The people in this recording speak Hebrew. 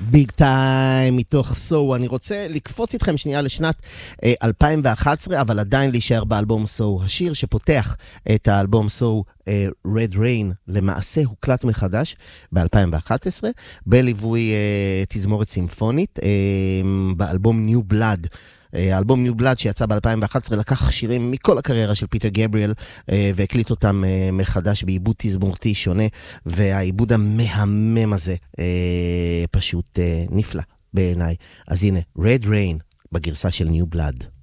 ביג טיים מתוך סו. אני רוצה לקפוץ איתכם שנייה לשנת 2011, אבל עדיין להישאר באלבום סו. השיר שפותח את האלבום סו, Red Rain, למעשה הוקלט מחדש ב-2011 בליווי תזמורת סימפונית באלבום New Blood. האלבום ניו בלאד שיצא ב-2011 לקח שירים מכל הקריירה של פיטר גבריאל והקליט אותם מחדש בעיבוד תזמורתי שונה, והעיבוד המהמם הזה פשוט נפלא בעיניי. אז הנה, Red Rain בגרסה של ניו בלאד.